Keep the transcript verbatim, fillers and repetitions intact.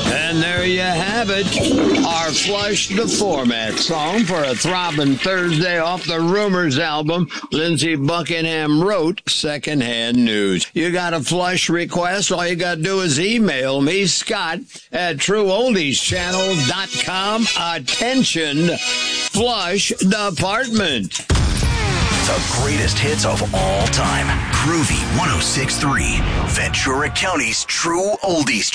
And there you have it, our Flush the Format song for a throbbing Thursday off the Rumors album Lindsey Buckingham wrote, Secondhand News. You got a Flush request? All you got to do is email me, Scott, at true oldies channel dot com. Attention, Flush Department. The greatest hits of all time. Groovy one oh six point three, Ventura County's True Oldies